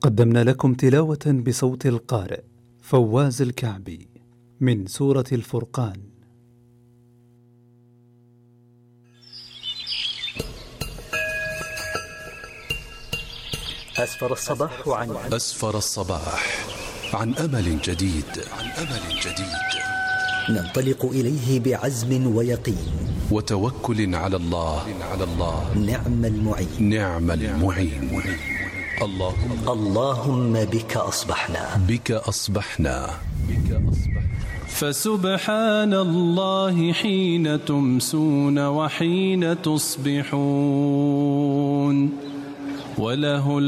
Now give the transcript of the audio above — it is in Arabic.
قدمنا لكم تلاوة بصوت القارئ فواز الكعبي من سورة الفرقان. أسفر الصباح عن أمل جديد. ننطلق إليه بعزم ويقين وتوكل على الله. نعم المعين. اللهم بك أصبحنا. فسبحان الله حين تمسون وحين تصبحون، وله